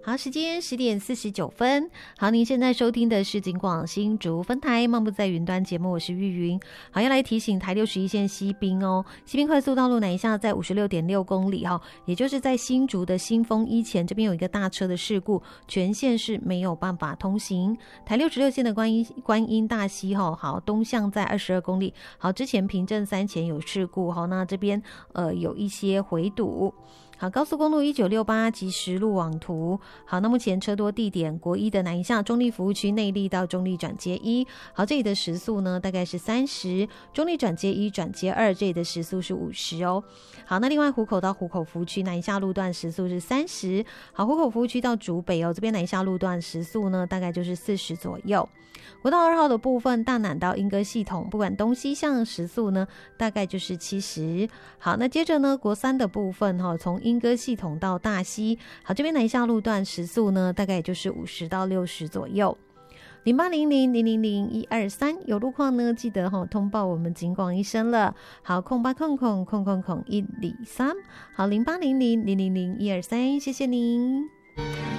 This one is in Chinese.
好，时间10:49。好，您现在收听的是警广新竹分台漫步在云端节目，我是玉云。好，要来提醒台61线西滨哦，西滨快速道路南一下在 56.6 公里哈，也就是在新竹的新丰一前这边有一个大车的事故，全线是没有办法通行。台66线的观音大溪哈，好，东向在22公里。好，之前平镇3前有事故哈，那这边有一些回堵。好，高速公路1968及实路网图。好，那目前车多地点国一的南一下中立服务区内坜到中立转接1。好，这里的时速呢大概是30，中立转接1转接2这里的时速是50哦。好，那另外湖口到湖口服务区南一下路段时速是30。好，湖口服务区到竹北哦，这边南一下路段时速呢大概就是40左右。国道2号的部分，大南到莺歌系统，不管东西向时速呢大概就是70。好，那接着呢国3的部分从莺歌系统到大溪，好，这边南下路段时速呢大概也就是50到60左右。0800000123有路况呢记得通报我们警广一声了。好，0800000123，好，0800000123，谢谢您。